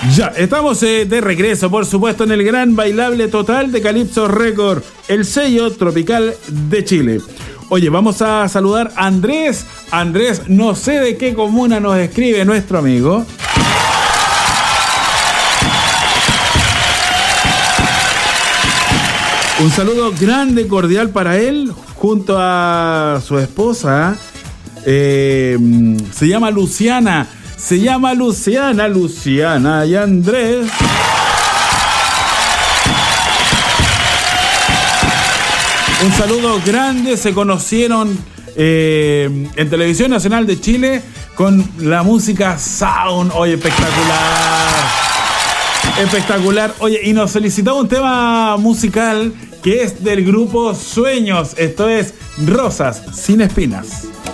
Ya, estamos de regreso, por supuesto, en el gran bailable total de Calypso Record, el sello tropical de Chile. Oye, vamos a saludar a Andrés. Andrés, no sé de qué comuna nos escribe nuestro amigo. Un saludo grande, cordial para él, junto a su esposa. Se llama Luciana. Luciana y Andrés. Un saludo grande, se conocieron en Televisión Nacional de Chile con la música Sound. Oye, espectacular. Oye, y nos solicitó un tema musical que es del grupo Sueños. Esto es Rosas sin Espinas.